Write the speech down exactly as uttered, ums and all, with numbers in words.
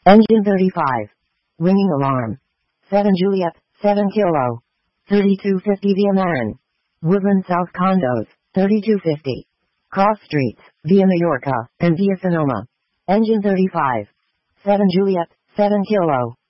Engine thirty-five. Ringing alarm. seven Juliet, seven Kilo. thirty-two fifty Via Marin. Woodland South Condos, thirty-two fifty. Cross Streets, Via Mallorca, and Via Sonoma. Engine thirty-five. seven Juliet, seven Kilo.